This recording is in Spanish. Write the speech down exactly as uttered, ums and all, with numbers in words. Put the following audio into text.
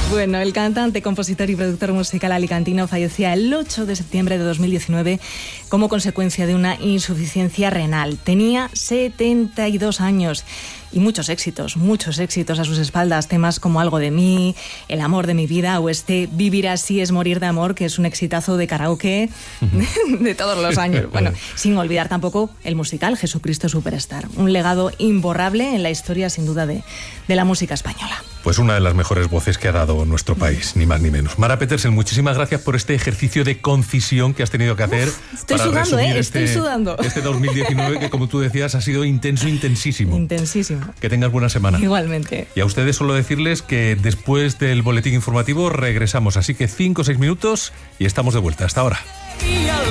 Bueno, el cantante, compositor y productor musical alicantino fallecía el ocho de septiembre de dos mil diecinueve como consecuencia de una insuficiencia renal. Tenía setenta y dos años y muchos éxitos, muchos éxitos a sus espaldas. Temas como Algo de mí, El amor de mi vida o este Vivir así es morir de amor, que es un exitazo de karaoke de, de todos los años. Bueno, sin olvidar tampoco el musical Jesucristo Superstar. Un legado imborrable en la historia, sin duda, de, de la música española. Pues una de las mejores voces que ha dado nuestro país, ni más ni menos. Mara Petersen, muchísimas gracias por este ejercicio de concisión que has tenido que hacer. Uf, estoy para sudando, resumir ¿eh? este, Estoy sudando. Este dos mil diecinueve que, como tú decías, ha sido intenso, intensísimo. Intensísimo. Que tengas buena semana. Igualmente. Y a ustedes solo decirles que después del boletín informativo regresamos. Así que cinco o seis minutos y estamos de vuelta. Hasta ahora.